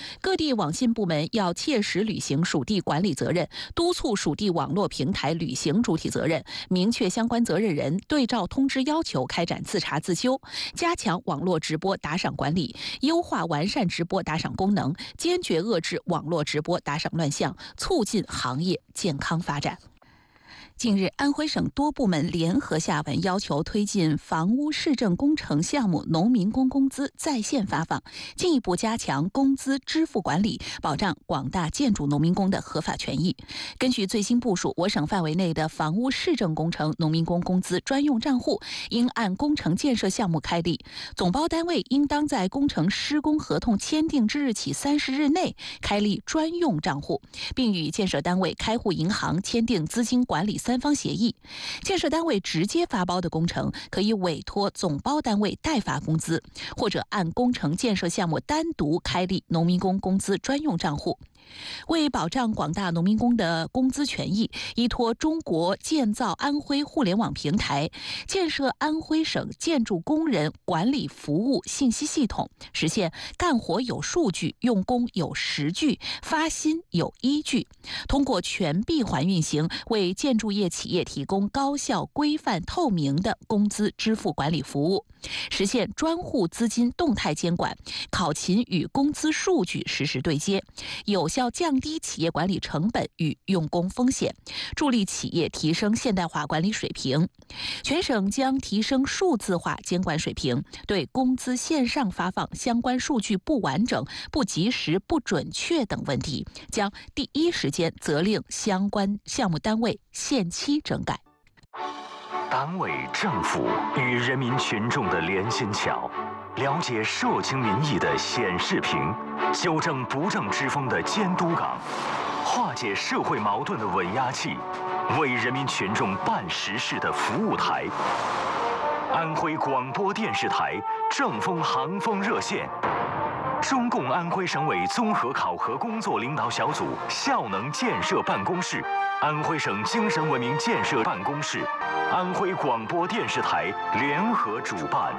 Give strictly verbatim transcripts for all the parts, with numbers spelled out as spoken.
各地网信部门要切实履行属地管理责任，督促属地网络平台履行主体责任，明确相关责任人，对照通知要求开展自查自修，加强网络直播打赏管理，优化完善直播打赏功能，坚决遏制网络直播打赏乱象，促进行业健康发展。近日，安徽省多部门联合下文要求推进房屋市政工程项目农民工工资在线发放，进一步加强工资支付管理，保障广大建筑农民工的合法权益。根据最新部署，我省范围内的房屋市政工程农民工工资专用账户应按工程建设项目开立，总包单位应当在工程施工合同签订之日起三十日内开立专用账户，并与建设单位、开户银行签订资金管理三方协议。建设单位直接发包的工程，可以委托总包单位代发工资，或者按工程建设项目单独开立农民工工资专用账户。为保障广大农民工的工资权益，依托中国建造安徽互联网平台，建设安徽省建筑工人管理服务信息系统，实现干活有数据、用工有实据、发薪有依据。通过全闭环运行，为建筑业企业提供高效、规范、透明的工资支付管理服务，实现专户资金动态监管，考勤与工资数据实时对接，有效要降低企业管理成本与用工风险，助力企业提升现代化管理水平。全省将提升数字化监管水平，对工资线上发放相关数据不完整、不及时、不准确等问题，将第一时间责令相关项目单位限期整改。 单位、政府与人民群众的连心桥，了解社情民意的显示屏，纠正不正之风的监督岗，化解社会矛盾的稳压器，为人民群众办实事的服务台。安徽广播电视台正风航风热线，中共安徽省委综合考核工作领导小组效能建设办公室，安徽省精神文明建设办公室，安徽广播电视台联合主办。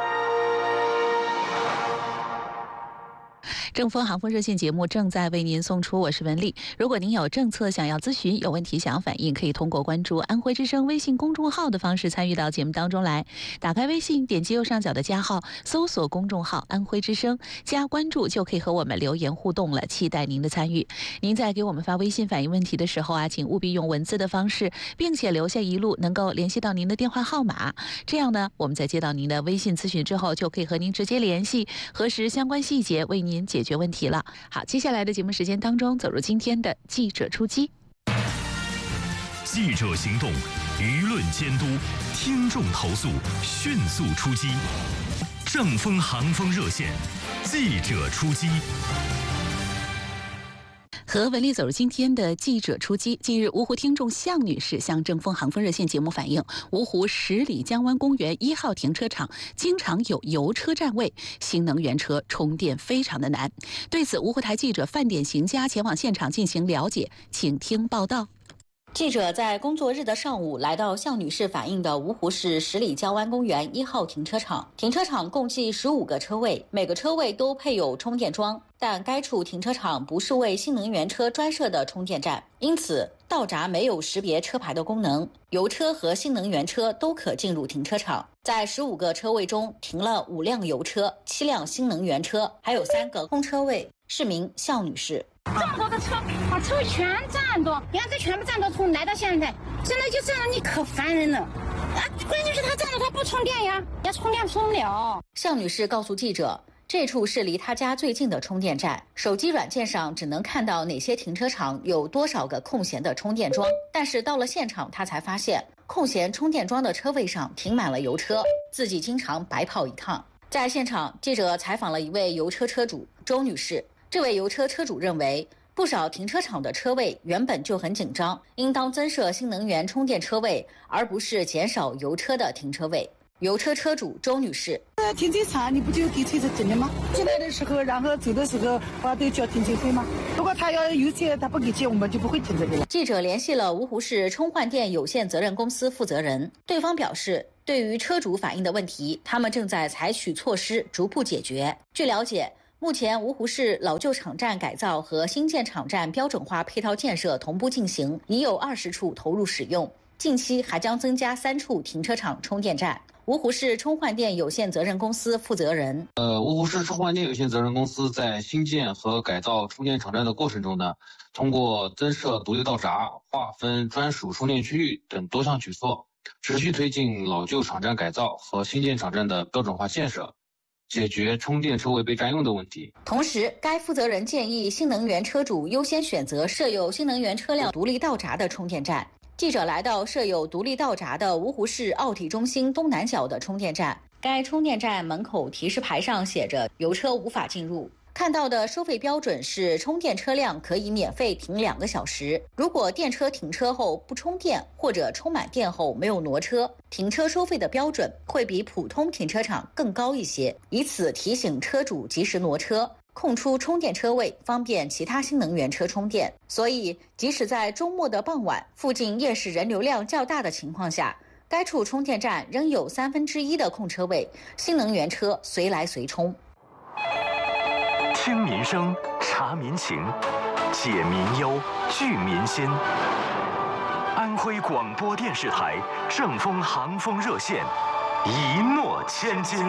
正风航风热线节目正在为您送出，我是文丽。如果您有政策想要咨询，有问题想要反映，可以通过关注安徽之声微信公众号的方式参与到节目当中来。打开微信，点击右上角的加号，搜索公众号安徽之声，加关注就可以和我们留言互动了，期待您的参与。您在给我们发微信反映问题的时候啊，请务必用文字的方式，并且留下一路能够联系到您的电话号码，这样呢，我们在接到您的微信咨询之后，就可以和您直接联系，核实相关细节，为您解决问题了。好，接下来的节目时间当中，走入今天的记者出击。 记者行动，舆论监督，听众投诉，迅速出击。正风航风热线，记者出击。 和文丽走入今天的记者出击。近日，芜湖听众向女士向正风航风热线节目反映，芜湖十里江湾公园一号停车场经常有油车占位，新能源车充电非常的难。对此，芜湖台记者范典行家前往现场进行了解，请听报道。 记者在工作日的上午来到向女士反映的芜湖市十里江湾公园一号停车场。停车场共计十五个车位，每个车位都配有充电桩，但该处停车场不是为新能源车专设的充电站，因此道闸没有识别车牌的功能，油车和新能源车都可进入停车场。在十五个车位中停了五辆油车、七辆新能源车，还有三个空车位。市民向女士： 这么多的车，把车位全占多，你看这全部占多，从来到现在，现在就占了，你可烦人了。啊，关键是他占了，他不充电呀，要充电充不了。 向女士告诉记者，这处是离她家最近的充电站，手机软件上只能看到哪些停车场有多少个空闲的充电桩，但是到了现场，她才发现空闲充电桩的车位上停满了油车，自己经常白跑一趟。在现场，记者采访了一位油车车主周女士。这位油车车主认为，不少停车场的车位原本就很紧张，应当增设新能源充电车位，而不是减少油车的停车位。油车车主周女士： 呃，停车场你不就给车子整的吗？进来的时候，然后走的时候，啊，都交停车费吗？如果他要油钱，他不给钱，我们就不会停这个了。 记者联系了芜湖市充换电有限责任公司负责人，对方表示，对于车主反映的问题，他们正在采取措施逐步解决。据了解， 目前，芜湖市老旧场站改造和新建场站标准化配套建设同步进行，已有二十处投入使用。近期还将增加三处停车场充电站。芜湖市充换电有限责任公司负责人： 呃，芜湖市充换电有限责任公司在新建和改造充电场站的过程中呢，通过增设独立道闸、划分专属充电区域等多项举措，持续推进老旧场站改造和新建场站的标准化建设，解决充电车位被占用的问题。 同时，该负责人建议新能源车主优先选择设有新能源车辆独立道闸的充电站。记者来到设有独立道闸的芜湖市奥体中心东南角的充电站，该充电站门口提示牌上写着“油车无法进入”。看到的收费标准是充电车辆可以免费停两个小时，如果电车停车后不充电或者充满电后没有挪车，停车收费的标准会比普通停车场更高一些，以此提醒车主及时挪车，空出充电车位，方便其他新能源车充电。所以，即使在周末的傍晚，附近夜市人流量较大的情况下，该处充电站仍有三分之一的空车位，新能源车随来随充。 听民生，察民情，解民忧，聚民心。安徽广播电视台正风航风热线，一诺千金。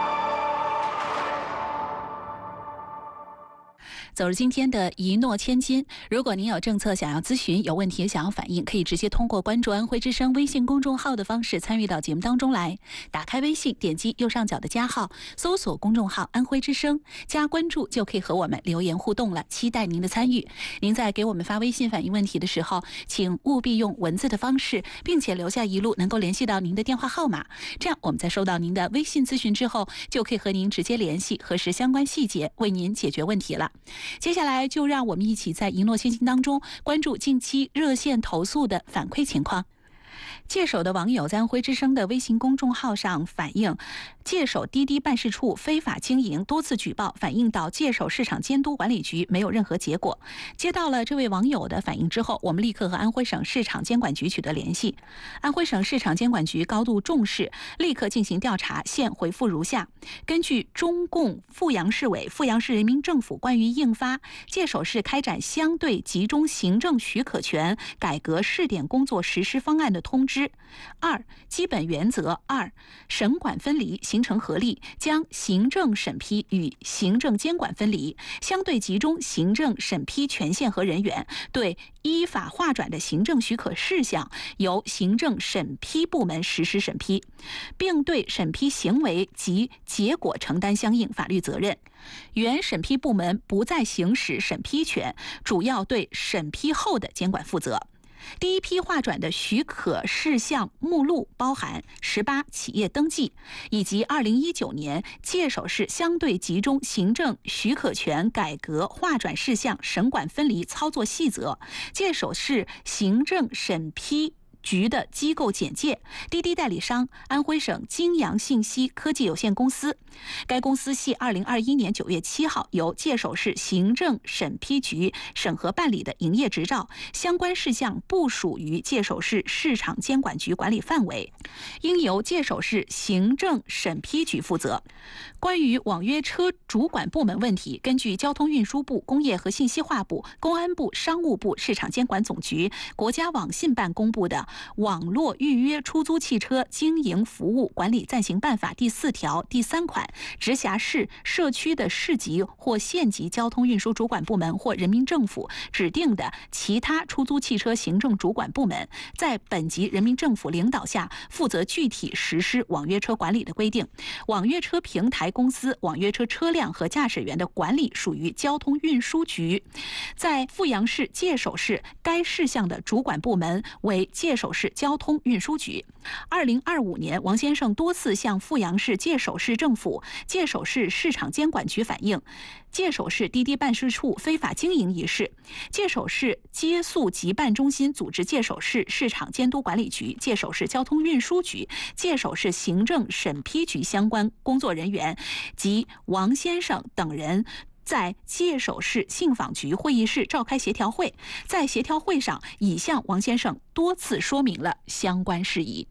走入今天的一诺千金，如果您有政策想要咨询，有问题想要反映，可以直接通过关注安徽之声微信公众号的方式参与到节目当中来。打开微信，点击右上角的加号，搜索公众号安徽之声，加关注就可以和我们留言互动了，期待您的参与。您在给我们发微信反映问题的时候，请务必用文字的方式，并且留下一路能够联系到您的电话号码，这样我们在收到您的微信咨询之后，就可以和您直接联系，核实相关细节，为您解决问题了。接下来就让我们一起在一诺千金当中关注近期热线投诉的反馈情况。界首的网友在安徽之声的微信公众号上反映，界首滴滴办事处非法经营，多次举报反映到界首市场监督管理局，没有任何结果。接到了这位网友的反映之后，我们立刻和安徽省市场监管局取得联系。安徽省市场监管局高度重视，立刻进行调查，现回复如下：根据中共阜阳市委、阜阳市人民政府关于印发界首市开展相对集中行政许可权改革试点工作实施方案的通知。二、基本原则：二、省管分离，形成合力，将行政审批与行政监管分离，相对集中行政审批权限和人员，对依法划转的行政许可事项由行政审批部门实施审批，并对审批行为及结果承担相应法律责任。原审批部门不再行使审批权，主要对审批后的监管负责。第一批划转的许可事项目录包含十八企业登记，以及二零一九年界首市相对集中行政许可权改革划转事项省管分离操作细则、界首市行政审批局的机构简介。滴滴代理商安徽省金阳信息科技有限公司，该公司系二零二一年九月七号由界首市行政审批局审核办理的营业执照，相关事项不属于界首市市场监管局管理范围，应由界首市行政审批局负责。关于网约车主管部门问题，根据交通运输部、工业和信息化部、公安部、商务部、市场监管总局、国家网信办公布的《网络预约出租汽车经营服务管理暂行办法》第四条第三款，直辖市、社区的市级或县级交通运输主管部门或人民政府指定的其他出租汽车行政主管部门，在本级人民政府领导下，负责具体实施网约车管理的规定。网约车平台公司网约车车辆和驾驶员的管理属于交通运输局。在阜阳市界首市，该事项的主管部门为界首市交通运输局。二零二五年，王先生多次向阜阳市界首市政府、界首市市场监管局反映界首市滴滴办事处非法经营一事。界首市接速集办中心组织界首市市场监督管理局、界首市交通运输局、界首市行政审批局相关工作人员及王先生等人在界首市信访局会议室召开协调会，在协调会上已向王先生多次说明了相关事宜。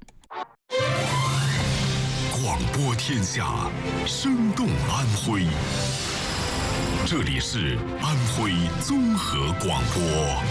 广播天下，生动安徽。 这里是安徽综合广播。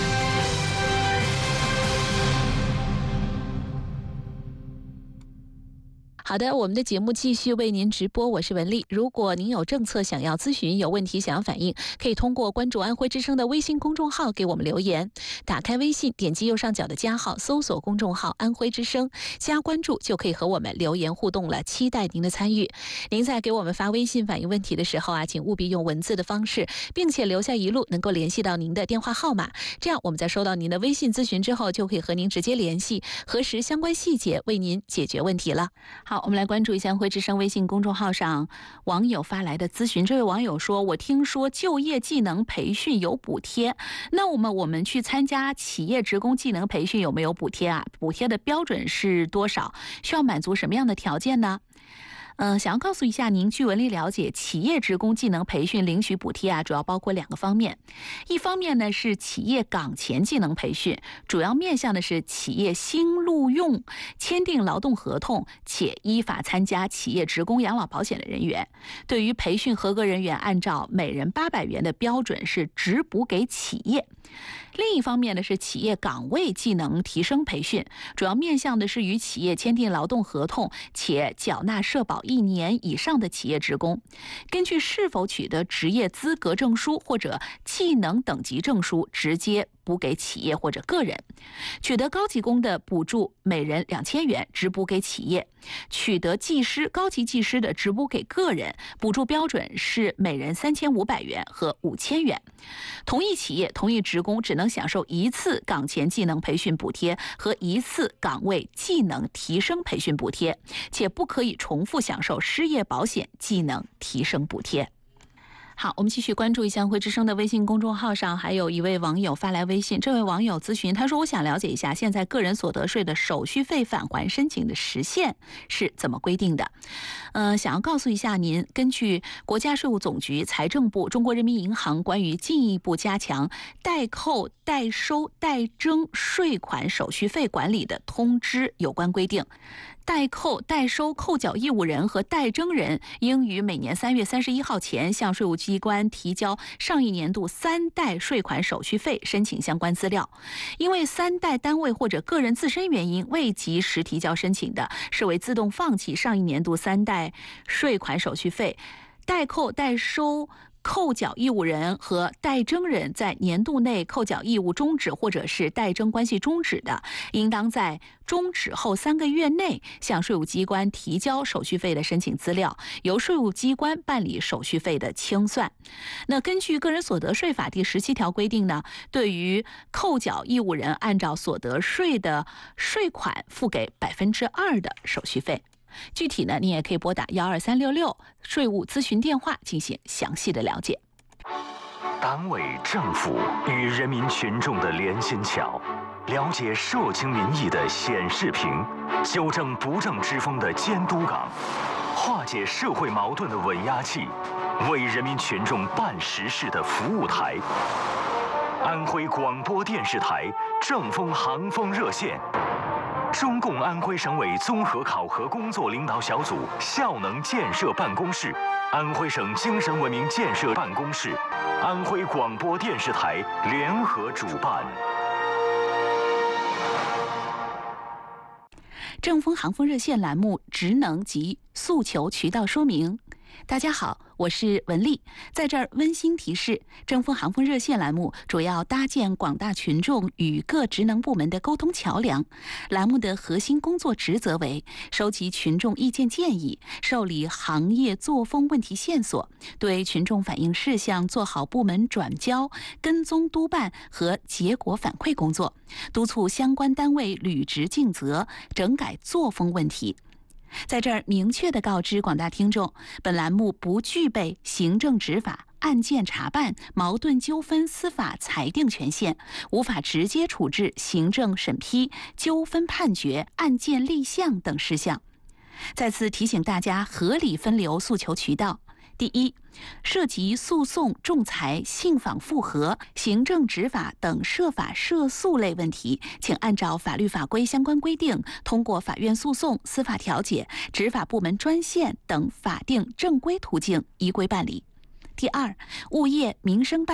好的，我们的节目继续为您直播，我是文丽。如果您有政策想要咨询，有问题想要反映，可以通过关注安徽之声的微信公众号给我们留言。打开微信，点击右上角的加号，搜索公众号安徽之声，加关注就可以和我们留言互动了，期待您的参与。您在给我们发微信反映问题的时候啊，请务必用文字的方式，并且留下一路能够联系到您的电话号码，这样我们在收到您的微信咨询之后，就可以和您直接联系，核实相关细节，为您解决问题了。好，我们来关注一下安徽之声微信公众号上网友发来的咨询。这位网友说，我听说就业技能培训有补贴，那我们我们去参加企业职工技能培训有没有补贴啊？补贴的标准是多少？需要满足什么样的条件呢？嗯、呃，想要告诉一下您，据文丽了解，企业职工技能培训领取补贴啊，主要包括两个方面。一方面呢是企业岗前技能培训，主要面向的是企业新录用、签订劳动合同且依法参加企业职工养老保险的人员。对于培训合格人员，按照每人八百元的标准是直补给企业。另一方面呢是企业岗位技能提升培训，主要面向的是与企业签订劳动合同且缴纳社保一年以上的企业职工，根据是否取得职业资格证书或者技能等级证书，直接补给企业或者个人。取得高级工的补助每人两千元，直补给企业；取得技师、高级技师的直补给个人，补助标准是每人三千五百元和五千元。同一企业、同一职工只能享受一次岗前技能培训补贴和一次岗位技能提升培训补贴，且不可以重复享受失业保险技能提升补贴。好，我们继续关注一下安徽之声的微信公众号上，还有一位网友发来微信。这位网友咨询，他说：“我想了解一下，现在个人所得税的手续费返还申请的时限是怎么规定的？”呃，想要告诉一下您，根据国家税务总局、财政部、中国人民银行关于进一步加强代扣、代收、代征税款手续费管理的通知有关规定，代扣、代收扣缴义务人和代征人应于每年三月三十一号前向税务机关提交上一年度三代税款手续费，申请相关资料。因为三代单位或者个人自身原因未及时提交申请的，视为自动放弃上一年度三代税款手续费。代扣、代收扣缴义务人和代征人在年度内扣缴义务终止或者是代征关系终止的，应当在终止后三个月内向税务机关提交手续费的申请资料，由税务机关办理手续费的清算。那根据个人所得税法第十七条规定呢，对于扣缴义务人，按照所得税的税款付给百分之二的手续费。具体呢，你也可以拨打幺二三六六税务咨询电话进行详细的了解。 党委政府与人民群众的连心桥，了解社情民意的显示屏，纠正不正之风的监督岗，化解社会矛盾的稳压器，为人民群众办实事的服务台。安徽广播电视台正风航风热线，中共安徽省委综合考核工作领导小组效能建设办公室、安徽省精神文明建设办公室、安徽广播电视台联合主办。 正风航风热线栏目职能及诉求渠道说明。大家好，我是文丽，在这儿温馨提示，正风航风热线栏目主要搭建广大群众与各职能部门的沟通桥梁。栏目的核心工作职责为收集群众意见建议，受理行业作风问题线索，对群众反映事项做好部门转交、跟踪督办和结果反馈工作，督促相关单位履职尽责，整改作风问题。在这儿明确地告知广大听众，本栏目不具备行政执法、案件查办、矛盾纠纷司法裁定权限，无法直接处置行政审批、纠纷判决、案件立项等事项。再次提醒大家合理分流诉求渠道。第一，涉及诉讼、仲裁、信访复核、行政执法等涉法涉诉类问题，请按照法律法规相关规定，通过法院诉讼、司法调解、执法部门专线等法定正规途径依规办理。 第二，物业民生办